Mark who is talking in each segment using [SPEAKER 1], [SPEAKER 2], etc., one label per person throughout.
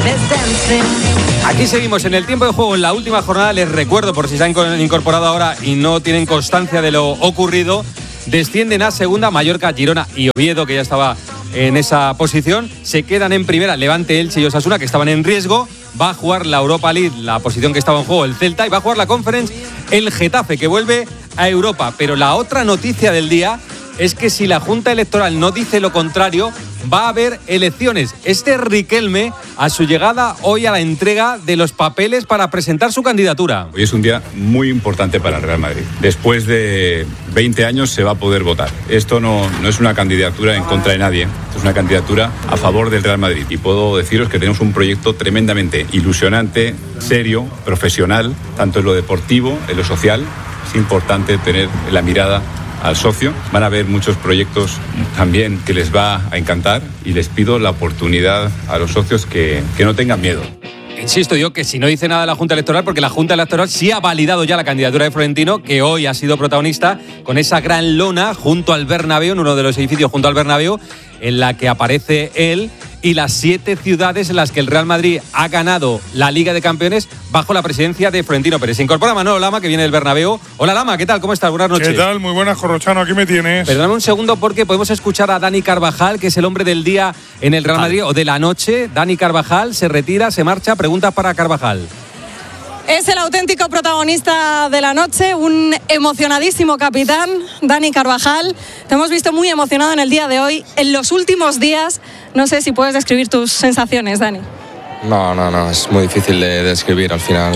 [SPEAKER 1] Aquí seguimos en el tiempo de juego, en la última jornada. Les recuerdo, por si se han incorporado ahora y no tienen constancia de lo ocurrido, descienden a segunda Mallorca, Girona y Oviedo, que ya estaba en esa posición. Se quedan en primera Levante, Elche y Osasuna, que estaban en riesgo. Va a jugar la Europa League, la posición que estaba en juego, el Celta, y va a jugar la Conference el Getafe, que vuelve a Europa. Pero la otra noticia del día es que si la Junta Electoral no dice lo contrario, va a haber elecciones. Riquelme, a su llegada hoy a la entrega de los papeles para presentar su candidatura.
[SPEAKER 2] Hoy es un día muy importante para el Real Madrid. Después de 20 años se va a poder votar. Esto no es una candidatura en contra de nadie, es una candidatura a favor del Real Madrid. Y puedo deciros que tenemos un proyecto tremendamente ilusionante, serio, profesional, tanto en lo deportivo, en lo social. Es importante tener la mirada al socio. Van a haber muchos proyectos también que les va a encantar, y les pido la oportunidad a los socios que no tengan miedo.
[SPEAKER 1] Insisto yo que si no dice nada la Junta Electoral, porque la Junta Electoral sí ha validado ya la candidatura de Florentino, que hoy ha sido protagonista con esa gran lona junto al Bernabéu, en uno de los edificios junto al Bernabéu, en la que aparece él y las 7 ciudades en las que el Real Madrid ha ganado la Liga de Campeones bajo la presidencia de Florentino Pérez. Se incorpora Manolo Lama, que viene del Bernabéu. Hola Lama, ¿qué tal? ¿Cómo estás? Buenas noches.
[SPEAKER 3] ¿Qué tal? Muy buenas, Corrochano, aquí me tienes.
[SPEAKER 1] Perdóname un segundo, porque podemos escuchar a Dani Carvajal, que es el hombre del día en el Real Madrid, o de la noche. Dani Carvajal se retira, se marcha. Preguntas para Carvajal.
[SPEAKER 4] Es el auténtico protagonista de la noche, un emocionadísimo capitán, Dani Carvajal. Te hemos visto muy emocionado en el día de hoy. En los últimos días, no sé si puedes describir tus sensaciones, Dani.
[SPEAKER 5] No, es muy difícil de describir. Al final,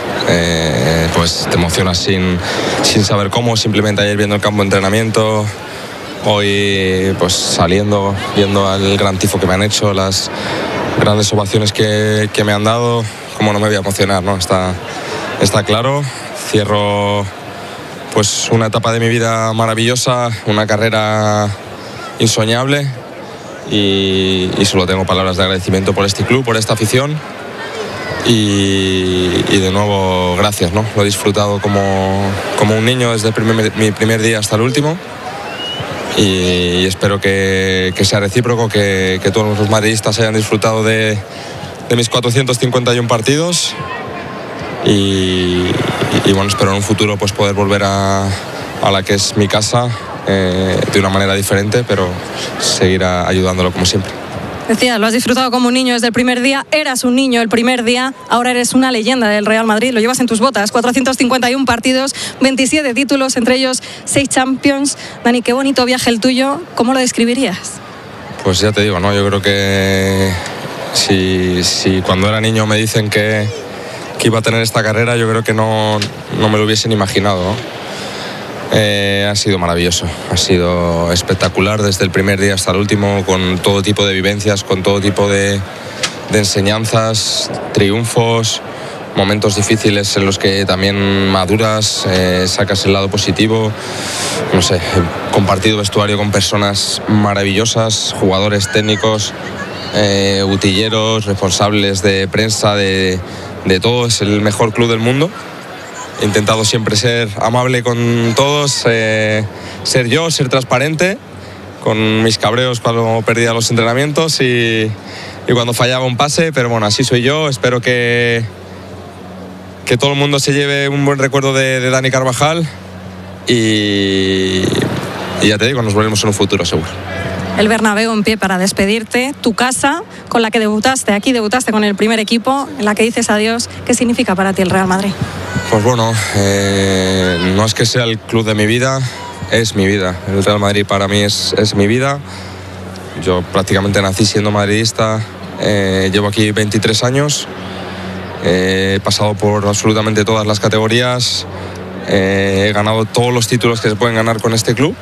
[SPEAKER 5] pues te emocionas sin saber cómo. Simplemente ayer viendo el campo de entrenamiento, hoy pues saliendo, viendo el gran tifo que me han hecho, las grandes ovaciones que me han dado. ¿Cómo no me voy a emocionar, no? Está claro. Cierro pues una etapa de mi vida maravillosa, una carrera insoñable, y solo tengo palabras de agradecimiento por este club, por esta afición, y de nuevo gracias, ¿no? Lo he disfrutado como un niño desde mi primer día hasta el último, y espero que sea recíproco, que todos los madridistas hayan disfrutado de mis 451 partidos, y bueno, espero en un futuro pues poder volver a la que es mi casa, de una manera diferente, pero seguir ayudándolo como siempre.
[SPEAKER 4] Decía, lo has disfrutado como un niño desde el primer día. Eras un niño el primer día, ahora eres una leyenda del Real Madrid. Lo llevas en tus botas. 451 partidos, 27 títulos, entre ellos 6 Champions. Dani, qué bonito viaje el tuyo. ¿Cómo lo describirías?
[SPEAKER 5] Pues ya te digo, ¿no? Yo creo que si cuando era niño me dicen que iba a tener esta carrera, yo creo que no me lo hubiesen imaginado, ¿no? Ha sido maravilloso, ha sido espectacular desde el primer día hasta el último, con todo tipo de vivencias, con todo tipo de enseñanzas, triunfos, momentos difíciles en los que también maduras, sacas el lado positivo. No sé, he compartido vestuario con personas maravillosas, jugadores técnicos, utilleros, responsables de prensa, de todo. Es el mejor club del mundo. He intentado siempre ser amable con todos, ser transparente, con mis cabreos cuando perdía los entrenamientos y cuando fallaba un pase, pero bueno, así soy yo. Espero que todo el mundo se lleve un buen recuerdo de Dani Carvajal, y ya te digo, nos volvemos en un futuro seguro.
[SPEAKER 4] El Bernabéu en pie para despedirte, tu casa con la que debutaste con el primer equipo, en la que dices adiós. ¿Qué significa para ti el Real Madrid?
[SPEAKER 5] Pues bueno, no es que sea el club de mi vida, es mi vida. El Real Madrid para mí es mi vida. Yo prácticamente nací siendo madridista, llevo aquí 23 años, he pasado por absolutamente todas las categorías, he ganado todos los títulos que se pueden ganar con este club.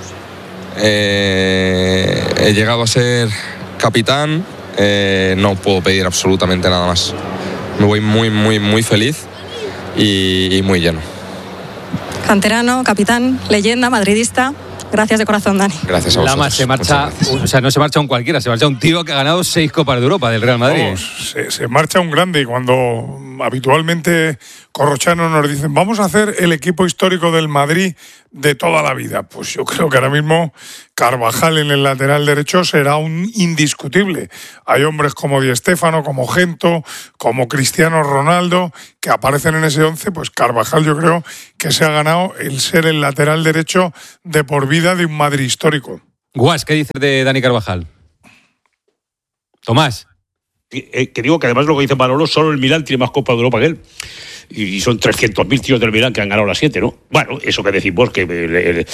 [SPEAKER 5] He llegado a ser capitán, no puedo pedir absolutamente nada más. Me voy muy feliz y muy lleno.
[SPEAKER 4] Canterano, capitán, leyenda, madridista. Gracias de corazón, Dani.
[SPEAKER 5] Gracias a vosotros.
[SPEAKER 1] Lama se marcha, o sea, no se marcha un cualquiera, se marcha un tío que ha ganado 6 Copas de Europa del Real Madrid.
[SPEAKER 3] Vamos, se marcha un grande, y cuando habitualmente Corrochano nos dicen vamos a hacer el equipo histórico del Madrid de toda la vida, pues yo creo que ahora mismo Carvajal en el lateral derecho será un indiscutible. Hay hombres como Di Stéfano, como Gento, como Cristiano Ronaldo, que aparecen en ese 11, pues Carvajal yo creo que se ha ganado el ser el lateral derecho de por vida de un Madrid histórico.
[SPEAKER 1] Guas, ¿qué dices de Dani Carvajal? Tomás.
[SPEAKER 6] Que digo que además lo que dice Manolo, solo el Milán tiene más Copa de Europa que él. Y son 300.000 tíos del Milán que han ganado las 7, ¿no? Bueno, eso que decimos, que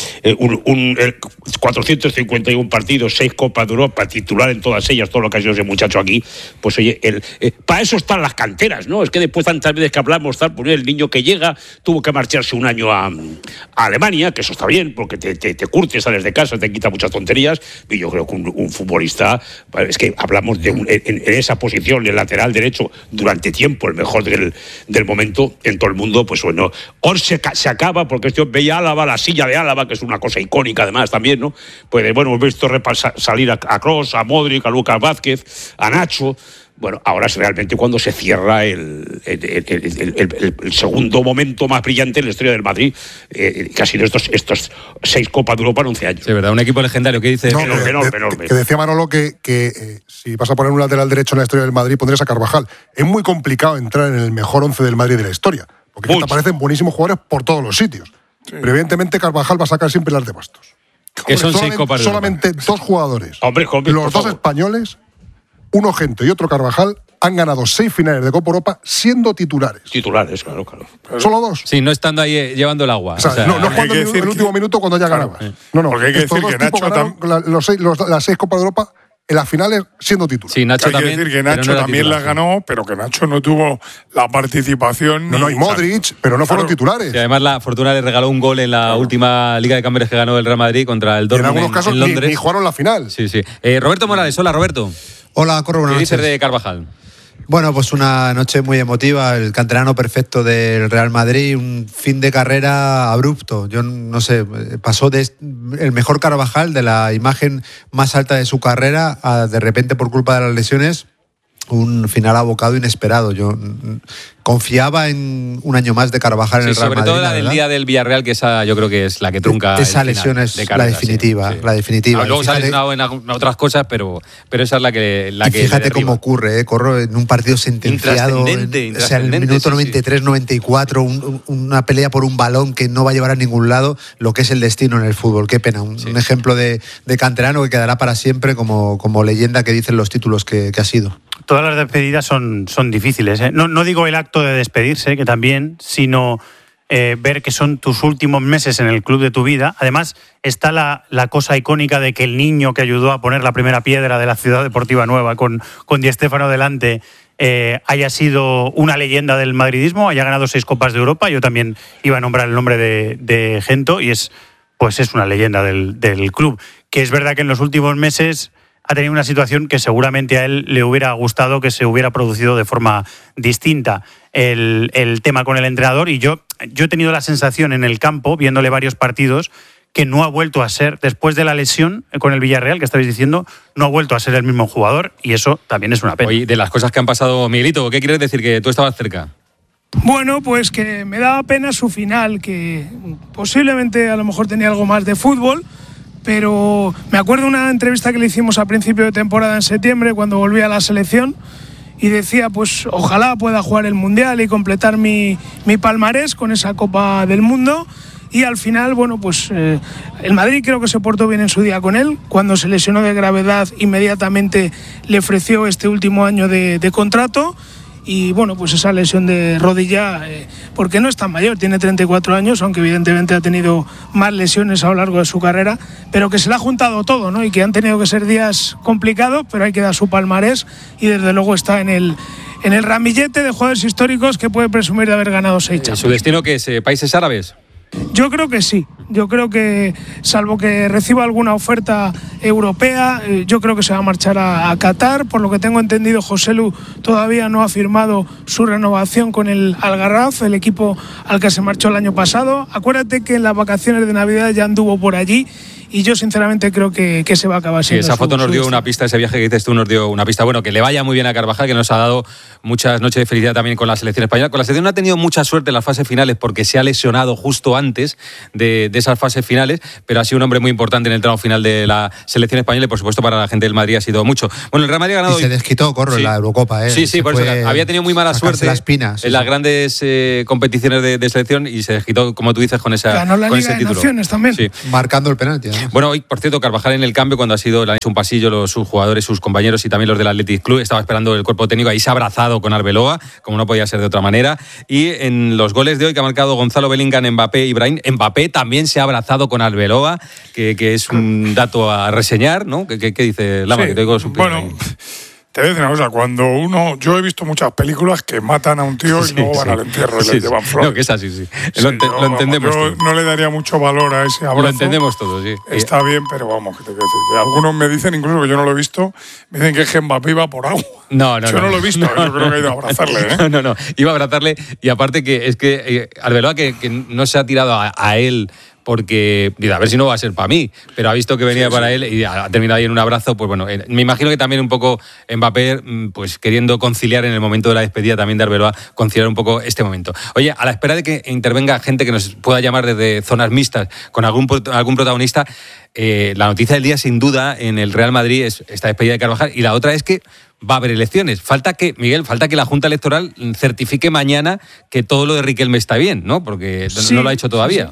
[SPEAKER 6] 451 partidos, 6 Copas de Europa, titular en todas ellas, todo lo que ha sido ese muchacho aquí, pues oye, para eso están las canteras, ¿no? Es que después tantas veces que hablamos, pues el niño que llega tuvo que marcharse un año a Alemania, que eso está bien, porque te curtes, sales de casa, te quita muchas tonterías, y yo creo que un futbolista, es que hablamos de en esa posición, el lateral derecho, durante tiempo, el mejor del momento en todo el mundo, pues bueno, se acaba, porque esto veía Álava, la silla de Álava, que es una cosa icónica además también, ¿no? Pues bueno, hemos visto salir a Kroos, a Modric, a Lucas Vázquez, a Nacho. Bueno, ahora es realmente cuando se cierra el segundo momento más brillante en la historia del Madrid, que ha sido estos 6 Copas de Europa en 11 años.
[SPEAKER 1] Sí, verdad, un equipo legendario. ¿Qué dice?
[SPEAKER 7] No,
[SPEAKER 6] enorme.
[SPEAKER 7] Que decía Manolo que si vas a poner un lateral derecho en la historia del Madrid, pondrías a Carvajal. Es muy complicado entrar en el mejor 11 del Madrid de la historia, porque te aparecen buenísimos jugadores por todos los sitios. Sí. Pero evidentemente Carvajal va a sacar siempre las de bastos.
[SPEAKER 1] Que son 6 Copas de Europa.
[SPEAKER 7] Solamente 2 jugadores.
[SPEAKER 6] Hombre,
[SPEAKER 7] los 2 españoles, uno Gento y otro Carvajal, han ganado 6 finales de Copa Europa siendo titulares.
[SPEAKER 6] Titulares, claro.
[SPEAKER 7] ¿Solo 2?
[SPEAKER 1] Sí, no estando ahí llevando el agua.
[SPEAKER 7] O sea, no jugando el último minuto cuando ya ganaba. No.
[SPEAKER 3] Porque hay que decir que Nacho
[SPEAKER 7] las 6 Copas de Europa en las finales siendo titular.
[SPEAKER 1] Sí, Nacho también.
[SPEAKER 3] Hay que decir que Nacho también las ganó, pero que Nacho no tuvo la participación.
[SPEAKER 7] No, y Modric, pero no fueron titulares.
[SPEAKER 1] Y además la Fortuna le regaló un gol en la última Liga de Campeones que ganó el Real Madrid contra el Dortmund
[SPEAKER 7] en algunos casos
[SPEAKER 1] en Londres.
[SPEAKER 7] Ni jugaron la final.
[SPEAKER 1] Sí. Roberto Morales, hola Roberto.
[SPEAKER 8] Hola, Corro, buenas noches.
[SPEAKER 1] ¿Qué dices de Carvajal?
[SPEAKER 8] Bueno, pues una noche muy emotiva, el canterano perfecto del Real Madrid, un fin de carrera abrupto. Yo no sé, pasó de el mejor Carvajal, de la imagen más alta de su carrera, a de repente por culpa de las lesiones, un final abocado inesperado. Yo confiaba en un año más de Carvajal en el Real Madrid.
[SPEAKER 1] Sobre todo la del día del Villarreal, que esa yo creo que es la que trunca.
[SPEAKER 8] Esa lesión es la definitiva. La definitiva.
[SPEAKER 1] Luego se ha lesionado en otras cosas, pero esa es la que
[SPEAKER 8] fíjate cómo ocurre, Corro, en un partido sentenciado. O sea, en el minuto 93, 94, una pelea por un balón que no va a llevar a ningún lado, lo que es el destino en el fútbol. Qué pena. Un ejemplo de canterano que quedará para siempre como leyenda que dicen los títulos que ha sido.
[SPEAKER 9] Todas las despedidas son difíciles, ¿eh? No digo el acto de despedirse, que también, sino ver que son tus últimos meses en el club de tu vida. Además, está la cosa icónica de que el niño que ayudó a poner la primera piedra de la Ciudad Deportiva Nueva con Di Stéfano delante haya sido una leyenda del madridismo, haya ganado 6 Copas de Europa. Yo también iba a nombrar el nombre de Gento y es una leyenda del club. Que es verdad que en los últimos meses ha tenido una situación que seguramente a él le hubiera gustado que se hubiera producido de forma distinta. El tema con el entrenador, y yo he tenido la sensación en el campo, viéndole varios partidos, que no ha vuelto a ser, después de la lesión con el Villarreal, que estabais diciendo, no ha vuelto a ser el mismo jugador, y eso también es una pena.
[SPEAKER 1] Oye, de las cosas que han pasado, Miguelito, ¿qué quieres decir? Que tú estabas cerca.
[SPEAKER 10] Bueno, pues que me daba pena su final, que posiblemente a lo mejor tenía algo más de fútbol, pero me acuerdo una entrevista que le hicimos a principio de temporada en septiembre, cuando volví a la selección, y decía, pues ojalá pueda jugar el Mundial y completar mi palmarés con esa Copa del Mundo. Y al final, bueno, pues el Madrid creo que se portó bien en su día con él. Cuando se lesionó de gravedad, inmediatamente le ofreció este último año de contrato. Y bueno, pues esa lesión de rodilla, porque no es tan mayor, tiene 34 años, aunque evidentemente ha tenido más lesiones a lo largo de su carrera, pero que se le ha juntado todo, ¿no? Y que han tenido que ser días complicados, pero hay que dar su palmarés y desde luego está en el ramillete de jugadores históricos que puede presumir de haber ganado 6 Champions.
[SPEAKER 1] ¿Su destino qué es? ¿Países árabes?
[SPEAKER 10] Yo creo que sí, yo creo que salvo que reciba alguna oferta europea, yo creo que se va a marchar a Qatar. Por lo que tengo entendido, Joselu todavía no ha firmado su renovación con el Al-Garraf, el equipo al que se marchó el año pasado. Acuérdate que en las vacaciones de Navidad ya anduvo por allí y yo sinceramente creo que se va a acabar siendo.
[SPEAKER 1] Sí, esa foto nos dio una pista, ese viaje que dices tú nos dio una pista. Bueno, que le vaya muy bien a Carvajal, que nos ha dado muchas noches de felicidad también con la selección española. Con la selección no ha tenido mucha suerte en las fases finales porque se ha lesionado justo antes de esas fases finales, pero ha sido un hombre muy importante en el tramo final de la selección española y por supuesto para la gente del Madrid ha sido mucho. Bueno, el Real Madrid ha ganado.
[SPEAKER 8] Y se desquitó, en la Eurocopa,
[SPEAKER 1] Sí, por eso había tenido muy mala suerte en las grandes competiciones de selección y se desquitó, como tú dices, con ese título.
[SPEAKER 10] Ganó la Liga de Naciones también.
[SPEAKER 1] Sí.
[SPEAKER 8] Marcando el penalti. ¿no?
[SPEAKER 1] Bueno, hoy, por cierto, Carvajal en el cambio, cuando le han hecho un pasillo sus jugadores, sus compañeros y también los del Athletic Club, estaba esperando el cuerpo técnico, ahí se ha abrazado con Arbeloa, como no podía ser de otra manera. Y en los goles de hoy que ha marcado Gonzalo Bellingham, Mbappé y Brahim, Mbappé también se ha abrazado con Arbeloa, que es un dato a reseñar, ¿no? ¿Qué dice Lama?
[SPEAKER 3] Sí,
[SPEAKER 1] que te digo
[SPEAKER 3] bueno, te voy a decir una cosa, yo he visto muchas películas que matan a un tío y luego van al entierro y le llevan flores.
[SPEAKER 1] No, que es así, sí. Lo entendemos
[SPEAKER 3] yo
[SPEAKER 1] todo.
[SPEAKER 3] no le daría mucho valor a ese abrazo.
[SPEAKER 1] Lo entendemos todo, sí.
[SPEAKER 3] Está bien, pero vamos, que te quiero decir, que algunos me dicen, incluso que yo no lo he visto, me dicen que es que Mbappé iba por agua.
[SPEAKER 1] No.
[SPEAKER 3] Yo no lo he visto, yo creo que ha ido a abrazarle, ¿eh?
[SPEAKER 1] No, iba a abrazarle y aparte que es que Arbeloa que no se ha tirado a él porque, a ver si no va a ser para mí, pero ha visto que venía para él y ha terminado ahí en un abrazo, pues bueno, me imagino que también un poco Mbappé, pues queriendo conciliar en el momento de la despedida también de Arbeloa, conciliar un poco este momento. Oye, a la espera de que intervenga gente que nos pueda llamar desde zonas mixtas con algún protagonista, la noticia del día sin duda en el Real Madrid es esta despedida de Carvajal y la otra es que va a haber elecciones. Falta que la Junta Electoral certifique mañana que todo lo de Riquelme está bien, ¿no? Porque no lo ha hecho todavía.
[SPEAKER 10] Sí.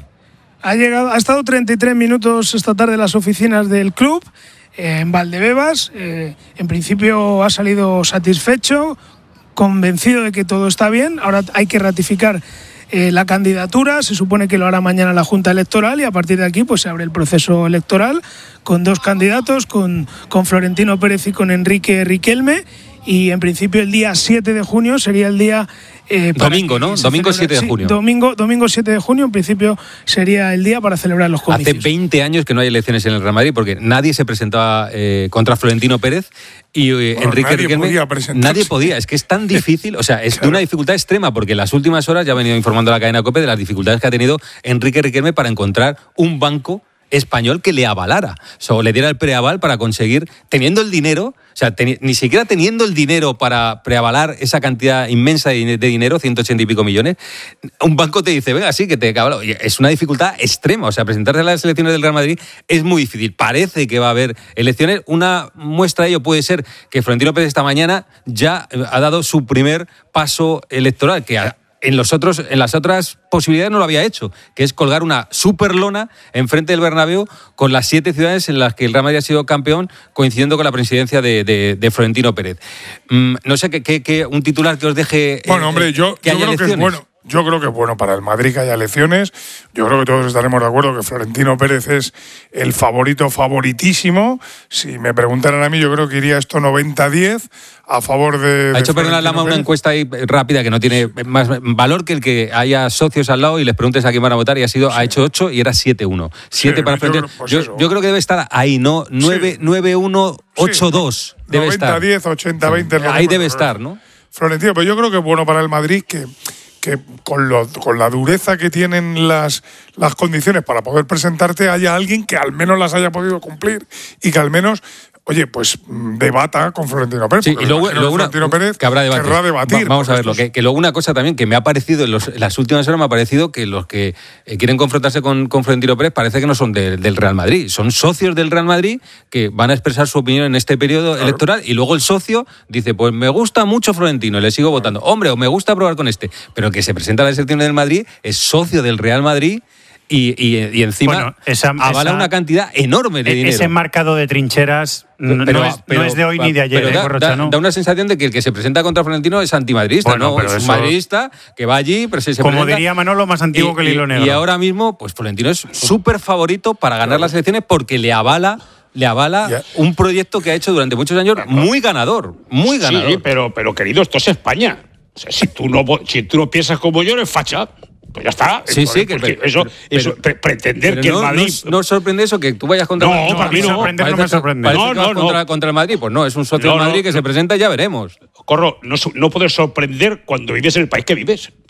[SPEAKER 10] Ha estado 33 minutos esta tarde en las oficinas del club, en Valdebebas. En principio ha salido satisfecho, convencido de que todo está bien. Ahora hay que ratificar la candidatura, se supone que lo hará mañana la Junta Electoral y a partir de aquí pues se abre el proceso electoral con dos candidatos, con Florentino Pérez y con Enrique Riquelme. Y en principio el día 7 de junio sería el día...
[SPEAKER 1] domingo, ¿no? Domingo 7 de junio.
[SPEAKER 10] Domingo 7 de junio en principio sería el día para celebrar los comicios.
[SPEAKER 1] Hace 20 años que no hay elecciones en el Real Madrid porque nadie se presentaba contra Florentino Pérez y Enrique Riquelme. Nadie podía, es que es tan difícil, o sea, es de una dificultad extrema porque en las últimas horas ya ha venido informando la cadena COPE de las dificultades que ha tenido Enrique Riquelme para encontrar un banco español que le avalara, o le diera el preaval para conseguir, teniendo el dinero, o sea, ni siquiera teniendo el dinero para preavalar esa cantidad inmensa de dinero, 180 y pico millones, un banco te dice, venga, sí, que te cabalo. Es una dificultad extrema, o sea, presentarse a las elecciones del Real Madrid es muy difícil. Parece que va a haber elecciones. Una muestra de ello puede ser que Florentino Pérez esta mañana ya ha dado su primer paso electoral, que en las otras posibilidades no lo había hecho, que es colgar una superlona enfrente del Bernabéu con las 7 ciudades en las que el Real Madrid ha sido campeón, coincidiendo con la presidencia de Florentino Pérez. No sé qué un titular que os deje.
[SPEAKER 3] Bueno, hombre, yo creo que es bueno. Yo creo que es bueno para el Madrid que haya elecciones. Yo creo que todos estaremos de acuerdo que Florentino Pérez es el favoritísimo. Si me preguntaran a mí, yo creo que iría esto 90-10 a favor de...
[SPEAKER 1] Ha hecho, perdón, Lama, una encuesta ahí rápida que no tiene más valor que el que haya socios al lado y les preguntes a quién van a votar y ha hecho 8 y era 7-1. 7 para Florentino. Yo creo que debe estar ahí, ¿no? 9-1, 8-2 debe estar.
[SPEAKER 3] 90-10, 80-20.
[SPEAKER 1] Ahí debe estar, ¿no?
[SPEAKER 3] Florentino, pero yo creo que es bueno para el Madrid que con la dureza que tienen las condiciones para poder presentarte haya alguien que al menos las haya podido cumplir y que al menos, oye, pues debata con Florentino Pérez.
[SPEAKER 1] Sí, y luego
[SPEAKER 3] Florentino Pérez
[SPEAKER 1] que habrá debate.
[SPEAKER 3] Querrá debatir.
[SPEAKER 1] Vamos a verlo. Que luego una cosa también que me ha parecido en las últimas horas, me ha parecido que los que quieren confrontarse con Florentino Pérez parece que no son del Real Madrid. Son socios del Real Madrid que van a expresar su opinión en este periodo electoral y luego el socio dice, pues me gusta mucho Florentino y le sigo votando. Hombre, o me gusta probar con este. Pero el que se presenta a las elecciones del Madrid es socio del Real Madrid y encima avala una cantidad enorme de dinero.
[SPEAKER 9] Ese enmarcado de trincheras no es de hoy ni de ayer.
[SPEAKER 1] Da una sensación de que el que se presenta contra Florentino es antimadridista, ¿no? Es un madridista que va allí, pero se
[SPEAKER 9] como
[SPEAKER 1] presenta,
[SPEAKER 9] diría Manolo, más antiguo que el hilo negro.
[SPEAKER 1] Y ahora mismo, pues Florentino es súper favorito para ganar las elecciones porque le avala un proyecto que ha hecho durante muchos años muy ganador.
[SPEAKER 6] Sí, pero querido, esto es España. O sea, si tú no piensas como yo, eres facha. Pues ya está.
[SPEAKER 1] Sí,
[SPEAKER 6] pretender que el Madrid...
[SPEAKER 1] ¿No sorprende eso que tú vayas contra
[SPEAKER 6] el Madrid? No, para mí no.
[SPEAKER 9] No me sorprende.
[SPEAKER 1] Contra el Madrid, pues no, es un socio del Madrid que se presenta y ya veremos.
[SPEAKER 6] Corro, no puedes sorprender cuando vives en el país que vives.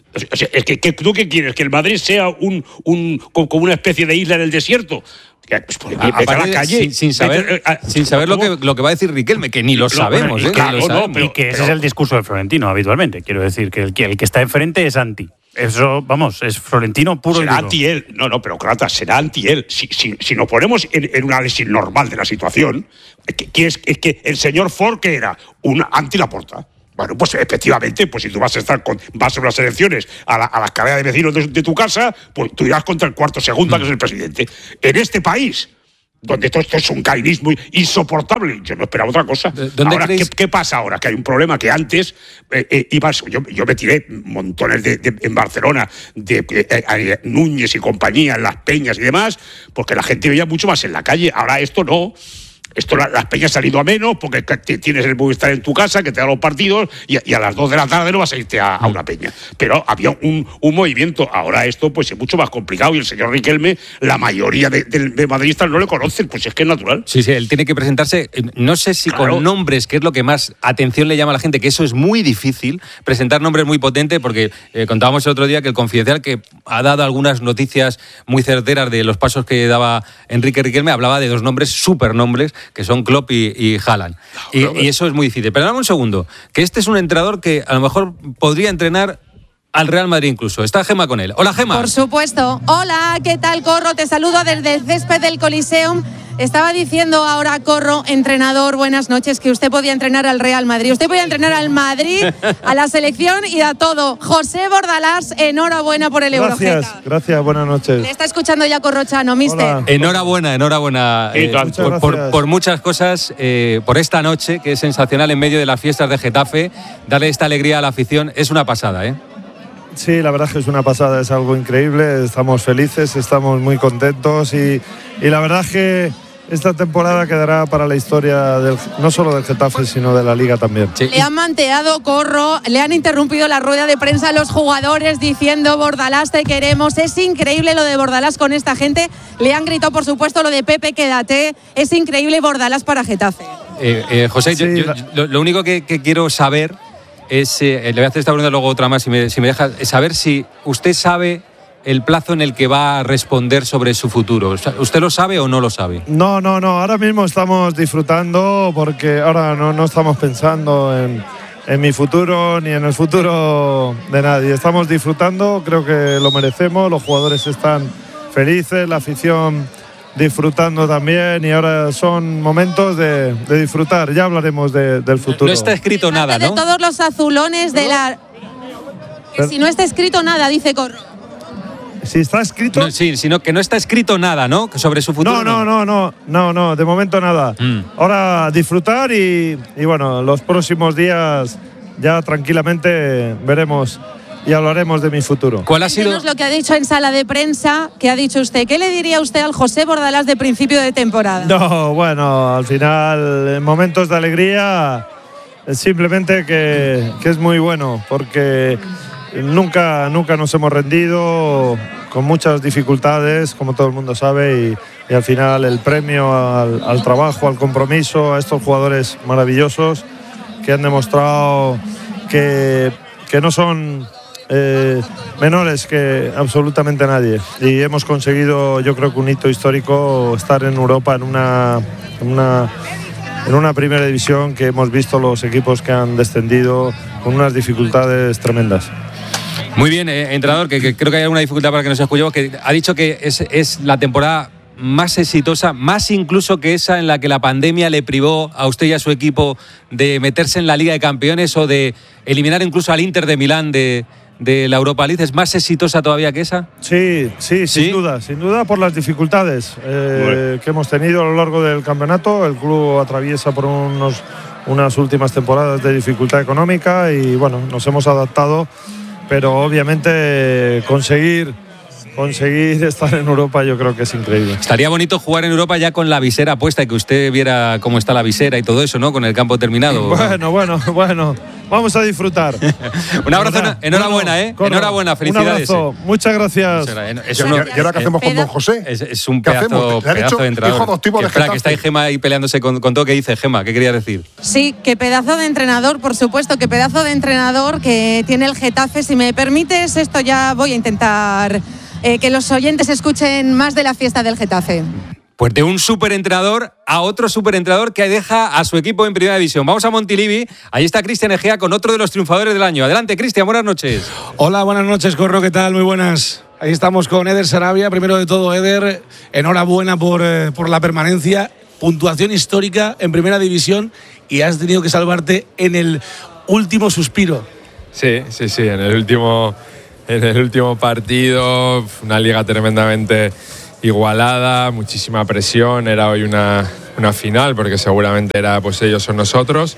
[SPEAKER 6] O sea, es que ¿tú qué quieres? ¿Que el Madrid sea como una especie de isla en el desierto? Pues, vete a la calle.
[SPEAKER 1] Sin saber lo que va a decir Riquelme, que ni lo sabemos.
[SPEAKER 9] Y que ese es el discurso de Florentino habitualmente. Quiero decir que el que está enfrente es anti. Eso, vamos, es Florentino puro.
[SPEAKER 6] Será anti él. No, pero Crata, será anti él. Si nos ponemos en un análisis normal de la situación, es que el señor Ford, que era un anti-Laporta. Bueno, pues efectivamente, pues si tú vas a unas elecciones a las carreras de vecinos de tu casa, pues tú irás contra el cuarto segunda, que es el presidente. En este país, donde todo esto es un cainismo insoportable, yo no esperaba otra cosa. Ahora, ¿qué pasa ahora? Que hay un problema que antes ibas. Yo me tiré montones en Barcelona de Núñez y compañía, en Las Peñas y demás, porque la gente veía mucho más en la calle. Ahora esto no. Las peñas han ido a menos porque tienes el Movistar en tu casa que te da los partidos y a las 2 de la tarde no vas a irte a una peña. Pero había un movimiento. Ahora esto pues es mucho más complicado y el señor Riquelme, la mayoría de madridistas no le conocen, pues es que es natural.
[SPEAKER 1] Sí, él tiene que presentarse, no sé si con nombres, que es lo que más atención le llama a la gente, que eso es muy difícil, presentar nombres muy potentes, porque contábamos el otro día que el Confidencial, que ha dado algunas noticias muy certeras de los pasos que daba Enrique Riquelme, hablaba de 2 nombres, supernombres, que son Klopp y Haaland. Y eso es muy difícil. Pero dame un segundo, que este es un entrenador que a lo mejor podría entrenar al Real Madrid incluso. Está Gemma con él. Hola, Gemma.
[SPEAKER 11] Por supuesto. Hola, ¿qué tal, Corro? Te saludo desde el césped del Coliseum. Estaba diciendo ahora, Corro, entrenador, buenas noches, que usted podía entrenar al Real Madrid. Usted podía entrenar al Madrid, a la selección y a todo. José Bordalás, enhorabuena por el Eurogeta.
[SPEAKER 12] Gracias, buenas noches.
[SPEAKER 11] Le está escuchando ya Corrochano, mister.
[SPEAKER 1] Enhorabuena. Por muchas cosas, por esta noche, que es sensacional en medio de las fiestas de Getafe, darle esta alegría a la afición, es una pasada, ¿eh?
[SPEAKER 12] Sí, la verdad es que es una pasada, es algo increíble, estamos felices, estamos muy contentos y la verdad es que esta temporada quedará para la historia no solo del Getafe, sino de la Liga también.
[SPEAKER 11] Sí. Le han manteado, Corro, le han interrumpido la rueda de prensa a los jugadores diciendo Bordalás, te queremos. Es increíble lo de Bordalás con esta gente. Le han gritado, por supuesto, lo de Pepe, quédate. Es increíble Bordalás para Getafe.
[SPEAKER 1] José, sí, lo único que quiero saber es, le voy a hacer esta pregunta luego otra más, si me deja, saber si usted sabe el plazo en el que va a responder sobre su futuro. ¿Usted lo sabe o no lo sabe?
[SPEAKER 12] No. Ahora mismo estamos disfrutando porque ahora no estamos pensando en mi futuro ni en el futuro de nadie. Estamos disfrutando, creo que lo merecemos, los jugadores están felices, la afición disfrutando también y ahora son momentos de disfrutar. Ya hablaremos del futuro.
[SPEAKER 1] No está escrito nada, ¿no?
[SPEAKER 11] De todos los azulones de la... Que si no está escrito nada, dice Corro.
[SPEAKER 12] Si está escrito...
[SPEAKER 1] No, sí, sino que no está escrito nada, ¿no? Sobre su futuro.
[SPEAKER 12] No, de momento nada. Ahora disfrutar y bueno, los próximos días ya tranquilamente veremos y hablaremos de mi futuro.
[SPEAKER 1] ¿Cuál ha sido
[SPEAKER 11] lo que ha dicho en sala de prensa? ¿Qué ha dicho usted? ¿Qué le diría usted al José Bordalás de principio de temporada?
[SPEAKER 12] No, bueno, al final, en momentos de alegría, simplemente que es muy bueno, porque nunca nos hemos rendido, con muchas dificultades, como todo el mundo sabe, y al final el premio al trabajo, al compromiso, a estos jugadores maravillosos que han demostrado que no son menores que absolutamente nadie, y hemos conseguido, yo creo que un hito histórico, estar en Europa en una primera división que hemos visto los equipos que han descendido con unas dificultades tremendas.
[SPEAKER 1] Muy bien, entrenador, que creo que hay alguna dificultad para que nos escuchemos, que ha dicho que es la temporada más exitosa, más incluso que esa en la que la pandemia le privó a usted y a su equipo de meterse en la Liga de Campeones o de eliminar incluso al Inter de Milán de la Europa League. ¿Es más exitosa todavía que esa?
[SPEAKER 12] Sí, sin duda por las dificultades que hemos tenido a lo largo del campeonato. El club atraviesa por unas últimas temporadas de dificultad económica y bueno, nos hemos adaptado, pero obviamente conseguir estar en Europa yo creo que es increíble.
[SPEAKER 1] Estaría bonito jugar en Europa ya con la visera puesta y que usted viera cómo está la visera y todo eso, ¿no? Con el campo terminado.
[SPEAKER 12] Bueno, vamos a disfrutar.
[SPEAKER 1] Un abrazo, enhorabuena, enhorabuena, felicidades.
[SPEAKER 12] Un abrazo, muchas gracias.
[SPEAKER 7] ¿Y ahora qué hacemos con don José?
[SPEAKER 1] Es un pedazo de entrenador.
[SPEAKER 7] Hijo adoptivo de
[SPEAKER 1] Getafe. Que está ahí Gema ahí peleándose con todo. ¿Qué dice Gema? ¿Qué quería decir?
[SPEAKER 11] Sí, qué pedazo de entrenador, por supuesto, qué pedazo de entrenador que tiene el Getafe. Si me permites, esto ya voy a intentar que los oyentes escuchen más de la fiesta del Getafe.
[SPEAKER 1] Pues de un superentrenador a otro superentrenador que deja a su equipo en primera división. Vamos a Montilivi. Ahí está Cristian Egea con otro de los triunfadores del año. Adelante, Cristian, buenas noches.
[SPEAKER 13] Hola, buenas noches, Corro, ¿qué tal? Muy buenas. Ahí estamos con Eder Sarabia. Primero de todo, Eder, enhorabuena por la permanencia. Puntuación histórica en primera división y has tenido que salvarte en el último suspiro.
[SPEAKER 5] Sí, en el último partido, una liga tremendamente igualada, muchísima presión, era hoy una final porque seguramente era pues ellos o nosotros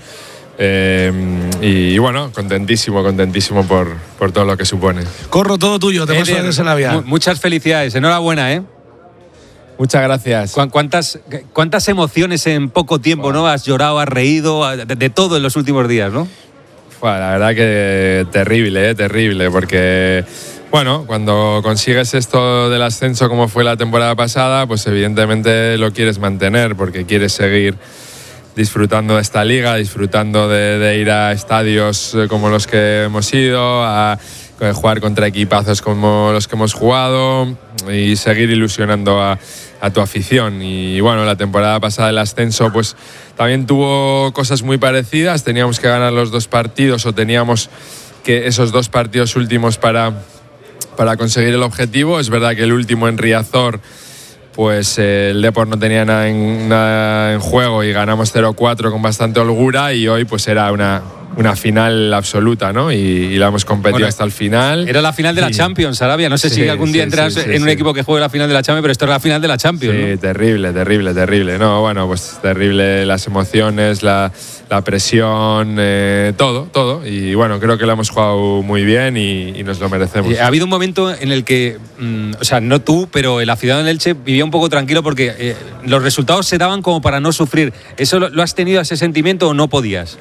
[SPEAKER 5] y bueno, contentísimo por todo lo que supone.
[SPEAKER 13] Corro, todo tuyo, te paso de Sarabia.
[SPEAKER 1] Muchas felicidades, enhorabuena,
[SPEAKER 5] Muchas gracias.
[SPEAKER 1] ¿Cuántas emociones en poco tiempo, ¿no? Has llorado, has reído, de todo en los últimos días, ¿no?
[SPEAKER 5] La verdad que terrible, porque bueno, cuando consigues esto del ascenso como fue la temporada pasada, pues evidentemente lo quieres mantener porque quieres seguir disfrutando de esta liga, disfrutando de ir a estadios como los que hemos ido, a jugar contra equipazos como los que hemos jugado y seguir ilusionando a tu afición. Y bueno, la temporada pasada el ascenso pues también tuvo cosas muy parecidas, teníamos que ganar los 2 partidos o teníamos que esos 2 partidos últimos para conseguir el objetivo. Es verdad que el último en Riazor pues el Depor no tenía nada en juego y ganamos 0-4 con bastante holgura y hoy pues era una final absoluta, ¿no? Y la hemos competido hasta el final.
[SPEAKER 1] Era la final de la Champions, Sarabia. No sé si algún día entras en un equipo que juegue la final de la Champions, pero esto es la final de la Champions,
[SPEAKER 5] Sí,
[SPEAKER 1] ¿no?
[SPEAKER 5] terrible. No, bueno, pues terrible las emociones, la presión, todo. Y bueno, creo que lo hemos jugado muy bien y nos lo merecemos.
[SPEAKER 1] Ha habido un momento en el que, o sea, no tú, pero el aficionado en Elche vivía un poco tranquilo porque los resultados se daban como para no sufrir. ¿Eso lo has tenido, ese sentimiento, o no podías?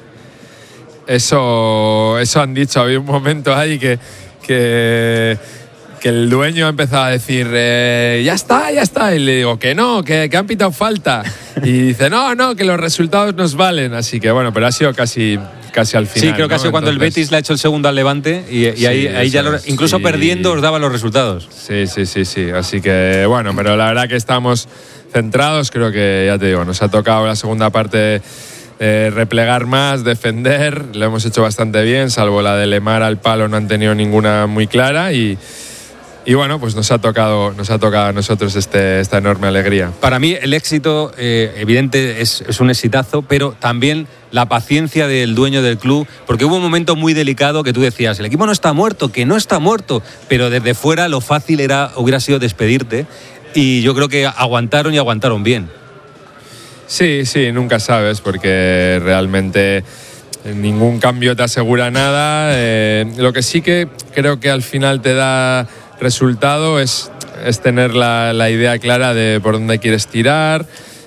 [SPEAKER 5] Eso han dicho. Había un momento ahí que el dueño empezaba a decir ya está, y le digo que no, que han pitado falta, y dice no, que los resultados nos valen, así que bueno, pero ha sido casi al final.
[SPEAKER 1] Sí, creo que ha sido cuando el Betis le ha hecho el segundo al Levante y ahí ya incluso perdiendo os daban los resultados.
[SPEAKER 5] Sí, así que bueno, pero la verdad que estamos centrados, creo que ya te digo, nos ha tocado la segunda parte replegar más, defender, lo hemos hecho bastante bien, salvo la de Lemar al palo, no han tenido ninguna muy clara y bueno, pues nos ha tocado a nosotros esta enorme alegría.
[SPEAKER 1] Para mí el éxito evidente es un exitazo, pero también la paciencia del dueño del club, porque hubo un momento muy delicado que tú decías, el equipo no está muerto, que no está muerto, pero desde fuera lo fácil hubiera sido despedirte, y yo creo que aguantaron bien.
[SPEAKER 5] Sí, nunca sabes, porque realmente ningún cambio te asegura nada. Lo que sí que creo que al final te da resultado es tener la idea clara de por dónde quieres tirar,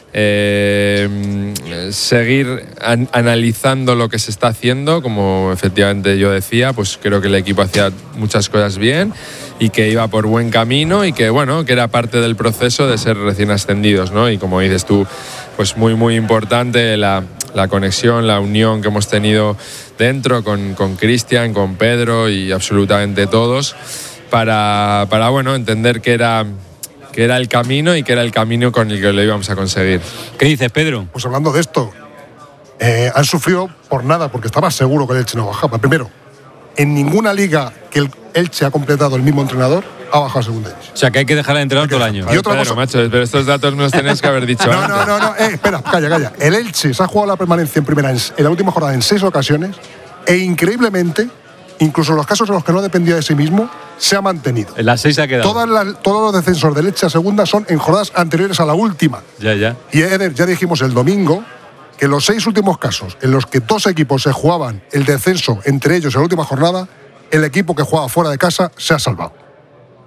[SPEAKER 5] seguir analizando lo que se está haciendo, como efectivamente yo decía, pues creo que el equipo hacía muchas cosas bien y que iba por buen camino y que bueno, que era parte del proceso de ser recién ascendidos, ¿no? Y como dices tú, pues muy importante la conexión, la unión que hemos tenido dentro con Cristian, con Pedro y absolutamente todos para bueno, entender que era el camino y que era el camino con el que lo íbamos a conseguir.
[SPEAKER 1] ¿Qué dices, Pedro?
[SPEAKER 7] Pues hablando de esto, han sufrido por nada, porque estaba seguro que el Elche no bajaba. Primero, en ninguna liga que el Elche ha completado el mismo entrenador ha bajado a segunda división.
[SPEAKER 1] O sea, que hay que dejar al entrenador todo el año.
[SPEAKER 7] Y otra cosa,
[SPEAKER 5] macho, pero estos datos me los tenéis que haber dicho antes.
[SPEAKER 7] No, espera, calla. El Elche se ha jugado la permanencia en primera en la última jornada en 6 ocasiones e increíblemente, incluso en los casos en los que no dependía de sí mismo, se ha mantenido.
[SPEAKER 1] En las 6 se ha quedado.
[SPEAKER 7] Todos los descensos del Elche a segunda son en jornadas anteriores a la última.
[SPEAKER 1] Ya.
[SPEAKER 7] Y Eder, ya dijimos el domingo que los 6 últimos casos en los que 2 equipos se jugaban el descenso entre ellos en la última jornada, el equipo que jugaba fuera de casa se ha salvado.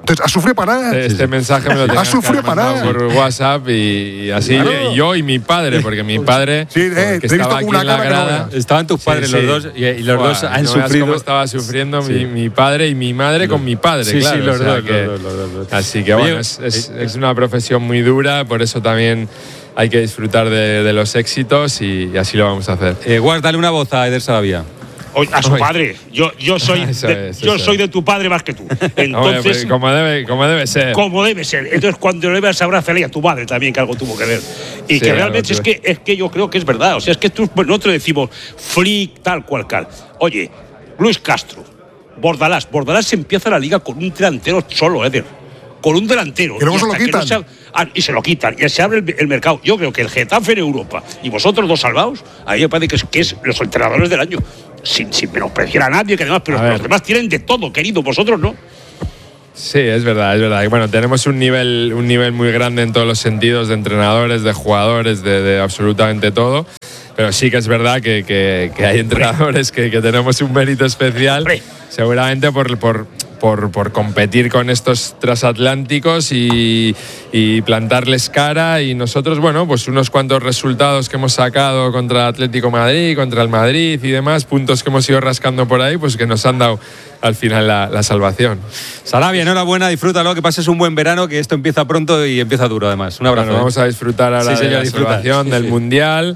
[SPEAKER 7] Entonces, ¿has sufrido para nada?
[SPEAKER 14] Este mensaje me lo tenías que mandar por WhatsApp y así claro. Yo y mi padre, porque mi padre que estaba aquí en la grada.
[SPEAKER 1] Estaban tus padres los dos y los dos han sufrido.
[SPEAKER 14] Cómo estaba sufriendo mi padre y mi madre con mi padre, claro.
[SPEAKER 1] Sí, los dos.
[SPEAKER 14] Así que bueno, es una profesión muy dura, por eso también hay que disfrutar de los éxitos y así lo vamos a hacer.
[SPEAKER 1] Guárdale una voz a Eder Sarabia.
[SPEAKER 6] A su padre. Yo soy de tu padre más que tú. Entonces,
[SPEAKER 14] como debe ser.
[SPEAKER 6] Como debe ser. Entonces, cuando le veas, abrázale a tu madre también, que algo tuvo que ver. Y que realmente es que yo creo que es verdad. O sea, es que nosotros decimos flick, tal cual. Oye, Luis Castro, Bordalás empieza la liga con un delantero solo, Eder. Con un delantero.
[SPEAKER 7] Y luego se lo quitan.
[SPEAKER 6] Y se lo quitan. Y se abre el mercado. Yo creo que el Getafe en Europa y vosotros dos salvados, ahí me parece que es los entrenadores del año. Sin menospreciar a nadie, que además, pero los demás tienen de todo, querido, vosotros no.
[SPEAKER 14] Sí, es verdad. Y bueno, tenemos un nivel muy grande en todos los sentidos, de entrenadores, de jugadores, de absolutamente todo. Pero sí que es verdad que hay entrenadores que tenemos un mérito especial, seguramente por competir con estos transatlánticos y plantarles cara. Y nosotros, bueno, pues unos cuantos resultados que hemos sacado contra Atlético Madrid, contra el Madrid y demás, puntos que hemos ido rascando por ahí, pues que nos han dado al final la salvación.
[SPEAKER 1] Sarabia, enhorabuena, disfrútalo, que pases un buen verano, que esto empieza pronto y empieza duro además. Un abrazo.
[SPEAKER 14] Bueno, vamos a disfrutar ahora de la salvación, del Mundial.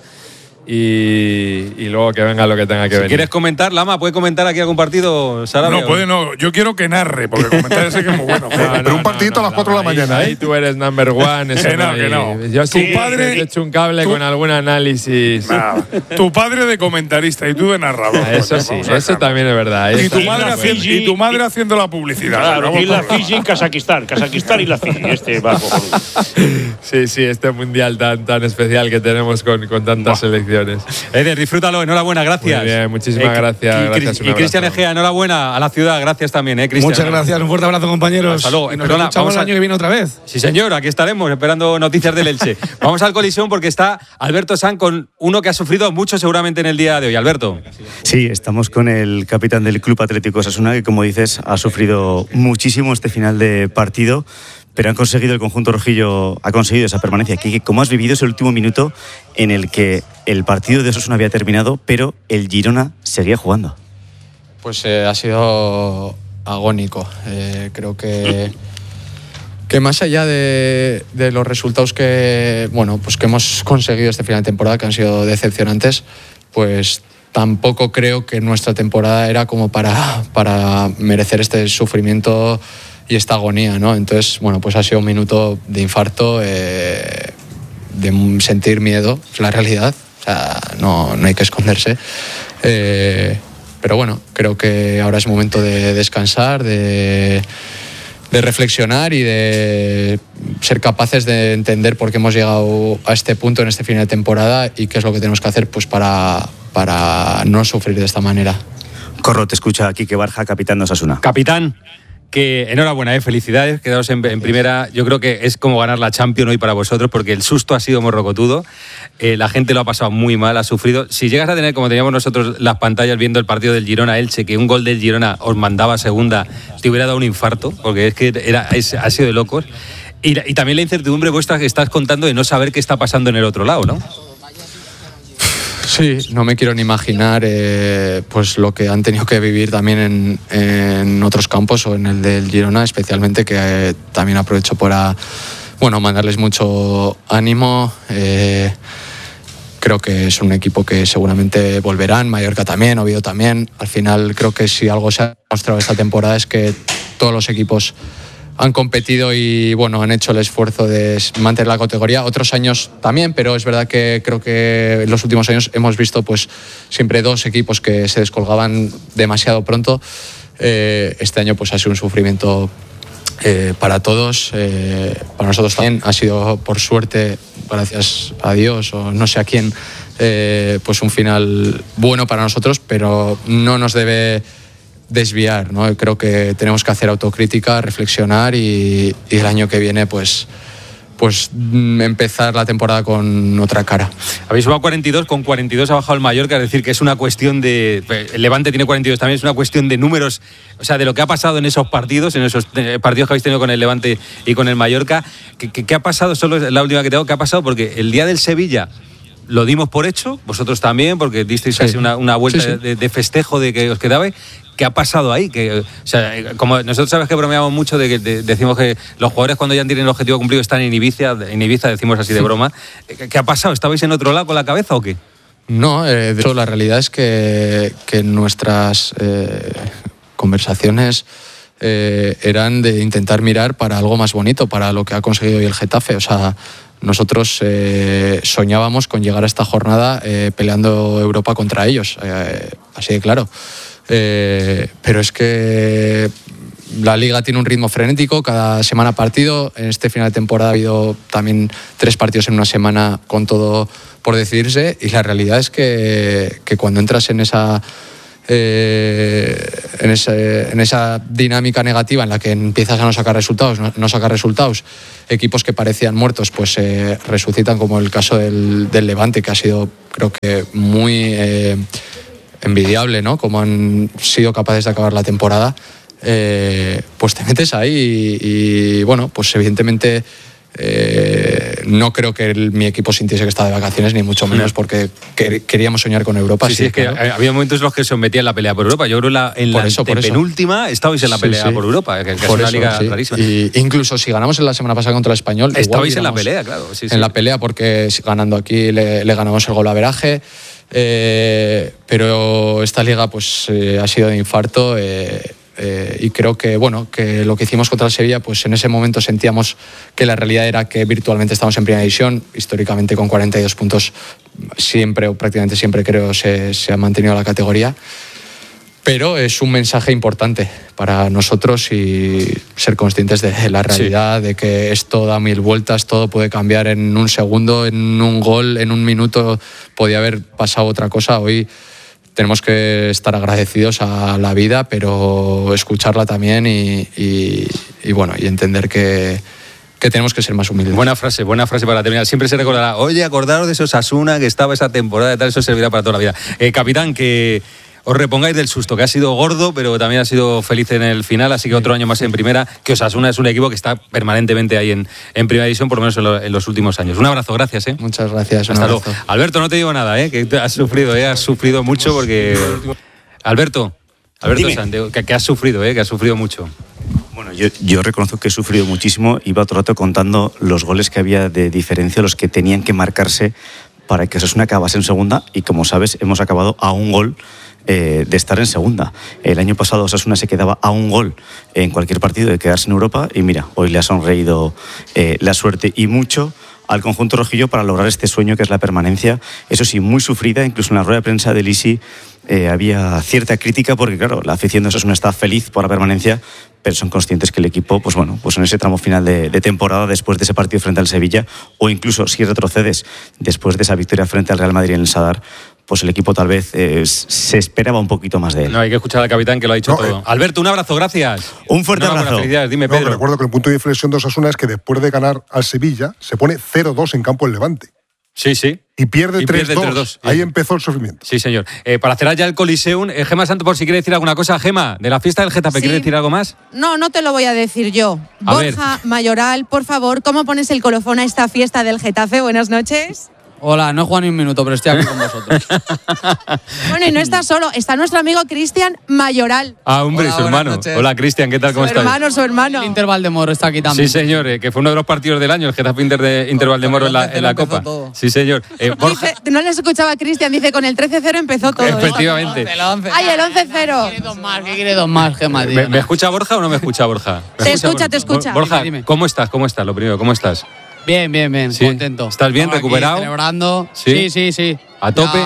[SPEAKER 14] Y luego que venga lo que tenga que venir.
[SPEAKER 1] ¿Quieres comentar, Lama? ¿Puede comentar aquí algún partido, Sarabia?
[SPEAKER 3] No. Yo quiero que narre, porque comentar ese que es muy bueno.
[SPEAKER 7] Pero un partidito a las 4 de la mañana.
[SPEAKER 14] Ahí tú eres number one.
[SPEAKER 3] Que no.
[SPEAKER 14] Yo sí he hecho un cable con algún análisis.
[SPEAKER 3] Tu padre de comentarista y tú de narrador.
[SPEAKER 14] Eso sí, eso también es verdad.
[SPEAKER 3] Y tu madre haciendo la publicidad.
[SPEAKER 6] Claro, y la Fiji en Kazajistán y la Fiji.
[SPEAKER 14] Sí, este mundial tan especial que tenemos con tantas selecciones.
[SPEAKER 1] Eder, disfrútalo, enhorabuena, gracias.
[SPEAKER 14] Muy bien, muchísimas gracias.
[SPEAKER 1] Y Cristian Egea, enhorabuena a la ciudad, gracias también, Cristian.
[SPEAKER 13] Muchas gracias, un fuerte abrazo, compañeros.
[SPEAKER 1] Hasta luego.
[SPEAKER 13] Y nos escuchamos el año que viene otra vez.
[SPEAKER 1] Sí, señor, aquí estaremos esperando noticias del Elche. Vamos al Coliseum porque está Alberto Sanz con uno que ha sufrido mucho seguramente en el día de hoy. Alberto.
[SPEAKER 15] Sí, estamos con el capitán del Club Atlético Osasuna, que como dices ha sufrido muchísimo este final de partido, pero el conjunto rojillo ha conseguido esa permanencia. ¿Cómo has vivido ese último minuto en el que el partido de Osasuna había terminado, pero el Girona seguía jugando?
[SPEAKER 5] Pues ha sido agónico. Creo que más allá de los resultados que hemos conseguido este final de temporada, que han sido decepcionantes, pues tampoco creo que nuestra temporada era como para merecer este sufrimiento y esta agonía, ¿no? Entonces, pues ha sido un minuto de infarto, de sentir miedo, es la realidad, o sea, no hay que esconderse. Pero bueno, creo que ahora es momento de descansar, de reflexionar y de ser capaces de entender por qué hemos llegado a este punto en este final de temporada y qué es lo que tenemos que hacer pues para no sufrir de esta manera.
[SPEAKER 15] Corro, te escucha Quique Barja, capitán de Osasuna.
[SPEAKER 1] Capitán, que enhorabuena, felicidades, quedaos en primera. Yo creo que es como ganar la Champions hoy para vosotros, porque el susto ha sido morrocotudo, la gente lo ha pasado muy mal, ha sufrido. Si llegas a tener, como teníamos nosotros las pantallas viendo el partido del Girona-Elche, que un gol del Girona os mandaba a segunda, te hubiera dado un infarto, porque es que ha sido de locos. Y también la incertidumbre vuestra que estás contando de no saber qué está pasando en el otro lado, ¿no?
[SPEAKER 5] Sí, no me quiero ni imaginar pues lo que han tenido que vivir también en otros campos o en el del Girona, especialmente, que también aprovecho para mandarles mucho ánimo. Creo que es un equipo que seguramente volverán, Mallorca también, Oviedo también. Al final creo que si algo se ha mostrado esta temporada es que todos los equipos han competido y han hecho el esfuerzo de mantener la categoría. Otros años también, pero es verdad que creo que en los últimos años hemos visto pues siempre dos equipos que se descolgaban demasiado pronto. Este año pues ha sido un sufrimiento para todos, para nosotros también. Ha sido, por suerte, gracias a Dios o no sé a quién, pues un final bueno para nosotros, pero no nos debe desviar, ¿no? Creo que tenemos que hacer autocrítica, reflexionar y el año que viene pues
[SPEAKER 16] pues empezar la temporada con otra cara.
[SPEAKER 1] Habéis sumado 42, con 42 ha bajado el Mallorca, es decir, que es una cuestión de... El Levante tiene 42 también, es una cuestión de números, o sea, de lo que ha pasado en esos partidos que habéis tenido con el Levante y con el Mallorca. ¿Qué ha pasado? Solo es la última que tengo. ¿Qué ha pasado? Porque el día del Sevilla lo dimos por hecho, vosotros también, porque disteis casi una vuelta de festejo de que os quedabais. ¿Qué ha pasado ahí? O sea, como nosotros sabes que bromeamos mucho de que decimos que los jugadores cuando ya tienen el objetivo cumplido están en Ibiza, decimos así de broma. ¿Qué ha pasado? ¿Estabais en otro lado con la cabeza o qué?
[SPEAKER 16] No, de hecho la realidad es que nuestras conversaciones eran de intentar mirar para algo más bonito, para lo que ha conseguido hoy el Getafe. O sea, nosotros soñábamos con llegar a esta jornada peleando Europa contra ellos, así de claro. Pero es que la Liga tiene un ritmo frenético, cada semana partido. En este final de temporada ha habido también 3 partidos en una semana con todo por decidirse, y la realidad es que cuando entras en esa dinámica negativa en la que empiezas a no sacar resultados, equipos que parecían muertos pues resucitan, como el caso del Levante, que ha sido, creo que, muy envidiable, ¿no? Como han sido capaces de acabar la temporada. Pues te metes ahí y bueno, pues evidentemente no creo que mi equipo sintiese que estaba de vacaciones, ni mucho menos, porque queríamos soñar con Europa.
[SPEAKER 1] Sí, es que había momentos en los que se metía en la pelea por Europa. Yo creo en la penúltima estabais en la pelea por Europa, que es una liga rarísima.
[SPEAKER 16] Y incluso si ganamos en la semana pasada contra el Español,
[SPEAKER 1] estabais en la pelea, claro.
[SPEAKER 16] En la pelea, porque ganando aquí le ganamos el golaveraje. Pero esta liga pues ha sido de infarto, y creo que bueno, que lo que hicimos contra el Sevilla, pues en ese momento sentíamos que la realidad era que virtualmente estamos en primera división. Históricamente con 42 puntos siempre, o prácticamente siempre, creo se ha mantenido la categoría. Pero es un mensaje importante para nosotros, y ser conscientes de la realidad, de que esto da 1000 vueltas, todo puede cambiar en un segundo, en un gol, en un minuto podía haber pasado otra cosa. Hoy tenemos que estar agradecidos a la vida, pero escucharla también y bueno, y entender que tenemos que ser más humildes.
[SPEAKER 1] Buena frase para terminar. Siempre se recordará, oye, acordaros de esos Osasuna que estaba esa temporada y tal, eso servirá para toda la vida. Capitán, que os repongáis del susto, que ha sido gordo, pero también ha sido feliz en el final, así que otro año más en primera, que Osasuna es un equipo que está permanentemente ahí en primera división, por lo menos en los últimos años. Un abrazo, gracias.
[SPEAKER 16] Muchas gracias.
[SPEAKER 1] Hasta luego. Alberto, no te digo nada, que has sufrido mucho, porque... Alberto Santiago, que has sufrido mucho.
[SPEAKER 15] Bueno, yo reconozco que he sufrido muchísimo. Iba otro rato contando los goles que había de diferencia, los que tenían que marcarse para que Osasuna acabase en segunda, y como sabes, hemos acabado a un gol de estar en segunda. El año pasado Osasuna se quedaba a un gol en cualquier partido de quedarse en Europa, y mira, hoy le ha sonreído la suerte y mucho al conjunto rojillo para lograr este sueño que es la permanencia. Eso sí, muy sufrida. Incluso en la rueda de prensa de Lisi había cierta crítica, porque claro, la afición de Osasuna está feliz por la permanencia, pero son conscientes que el equipo, pues bueno, pues en ese tramo final de temporada, después de ese partido frente al Sevilla, o incluso si retrocedes después de esa victoria frente al Real Madrid en el Sadar, pues el equipo tal vez se esperaba un poquito más de él.
[SPEAKER 1] No, hay que escuchar al capitán, que lo ha dicho todo. Alberto, un abrazo, gracias.
[SPEAKER 15] Un fuerte abrazo.
[SPEAKER 1] Felicidades, dime, Pedro.
[SPEAKER 7] Recuerdo que el punto de inflexión de Osasuna es que después de ganar al Sevilla, se pone 0-2 en campo el Levante.
[SPEAKER 1] Sí.
[SPEAKER 7] Y pierde 3-2. Ahí empezó el sufrimiento.
[SPEAKER 1] Sí, señor. Para cerrar ya el Coliseum, Gema Santos, por si quiere decir alguna cosa. Gema, de la fiesta del Getafe, ¿quiere decir algo más?
[SPEAKER 11] No te lo voy a decir yo. Borja Mayoral, por favor, ¿cómo pones el colofón a esta fiesta del Getafe? Buenas noches.
[SPEAKER 17] Hola, no he jugado ni un minuto, pero estoy aquí con vosotros.
[SPEAKER 11] Bueno, y no está solo, está nuestro amigo Cristian Mayoral.
[SPEAKER 1] Ah, hombre, su hermano. Hola, Cristian, ¿qué tal? ¿Cómo estás?
[SPEAKER 11] Su hermano.
[SPEAKER 17] El Inter Valdemoro está aquí también.
[SPEAKER 1] Sí, señor, que fue uno de los partidos del año, el Getafe Inter Valdemoro en la Copa. Todo. Sí, señor.
[SPEAKER 11] Borja... No les escuchaba a Cristian, dice, con el 13-0 empezó todo.
[SPEAKER 1] Efectivamente.
[SPEAKER 11] Ay, el 11-0.
[SPEAKER 17] ¿Qué quiere dos más, Gemma?
[SPEAKER 1] ¿Me escucha Borja o no me escucha Borja?
[SPEAKER 11] Te escucha.
[SPEAKER 1] Borja, dime. ¿Cómo estás? Lo primero, ¿cómo estás?
[SPEAKER 17] Bien, ¿Sí? Contento.
[SPEAKER 1] ¿Estás bien, recuperado?
[SPEAKER 17] Celebrando.
[SPEAKER 1] Sí. ¿A tope?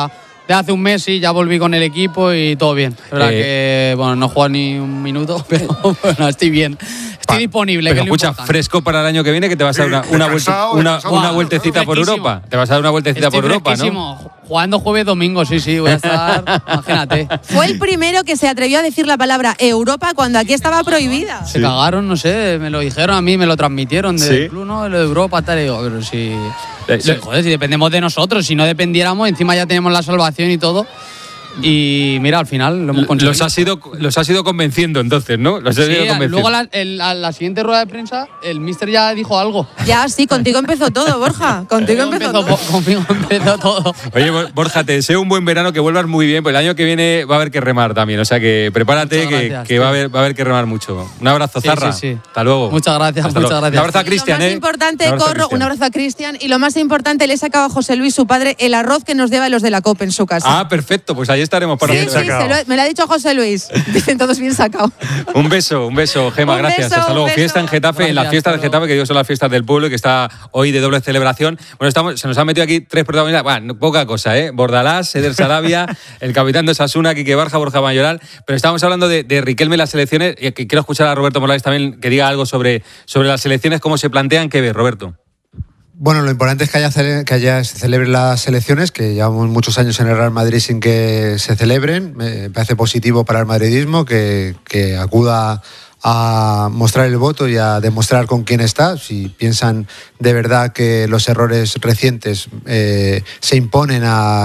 [SPEAKER 17] De hace un mes ya volví con el equipo y todo bien. La verdad que, bueno, no he jugado ni un minuto, pero bueno, estoy bien. Estoy disponible.
[SPEAKER 1] Pero
[SPEAKER 17] que es lo
[SPEAKER 1] escucha,
[SPEAKER 17] importante.
[SPEAKER 1] fresco para el año que viene, que te vas a dar una vueltecita por Europa. Te vas a dar una vueltecita por Europa, ¿no?
[SPEAKER 17] Jugando jueves, domingo, sí, voy a estar, imagínate.
[SPEAKER 11] Fue el primero que se atrevió a decir la palabra Europa cuando aquí estaba prohibida.
[SPEAKER 17] Se cagaron, no sé, me lo dijeron a mí, me lo transmitieron del club, ¿no? De lo de Europa, tal, y digo, pero si joder, si dependemos de nosotros, si no dependiéramos, encima ya tenemos la salvación y todo. Y mira, al final lo hemos conseguido.
[SPEAKER 1] Los has ido convenciendo entonces, ¿no? Los has ido convenciendo.
[SPEAKER 17] Luego la siguiente rueda de prensa, el míster ya dijo algo.
[SPEAKER 11] Ya, sí, contigo empezó todo, Borja. Contigo empezó todo.
[SPEAKER 1] Oye, Borja, te deseo un buen verano, que vuelvas muy bien, pues el año que viene va a haber que remar también, o sea que prepárate, que va a haber que remar mucho. Un abrazo, Zarra.
[SPEAKER 17] Sí.
[SPEAKER 1] Hasta luego.
[SPEAKER 17] Muchas gracias.
[SPEAKER 1] Un abrazo a Cristian,
[SPEAKER 11] Lo más importante, Corro, un abrazo a Cristian. Y lo más importante, le he sacado a José Luis, su padre, el arroz que nos deba los de la COP en su casa.
[SPEAKER 1] Ah, perfecto, pues ahí estaremos para
[SPEAKER 11] me lo ha dicho José Luis. Dicen todos bien sacado.
[SPEAKER 1] Un beso, Gema, gracias. Hasta luego. Fiesta en Getafe, gracias, en las fiestas de Getafe, que digo son las fiestas del pueblo y que está hoy de doble celebración. Bueno, se nos han metido aquí 3 protagonistas. Bueno, poca cosa, ¿eh? Bordalás, Eder Sarabia, el capitán de Osasuna, Quique Barja, Borja Mayoral. Pero estamos hablando de Riquelme en las selecciones y que quiero escuchar a Roberto Morales también que diga algo sobre las selecciones, cómo se plantean. ¿Qué ves, Roberto?
[SPEAKER 8] Bueno, lo importante es que se celebren las elecciones, que llevamos muchos años en el Real Madrid sin que se celebren. Me parece positivo para el madridismo que acuda a mostrar el voto y a demostrar con quién está. Si piensan de verdad que los errores recientes se imponen a